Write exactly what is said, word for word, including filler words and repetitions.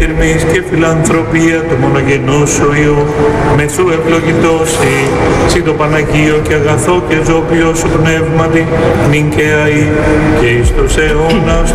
ειρμής και φιλανθρωπία του μονογενού σου Υιού, μεσού ευλογητώσει, σύ το Παναγίο και αγαθό και ζώπιο σου πνεύματι, νυν και αεί και εις τους αιώνας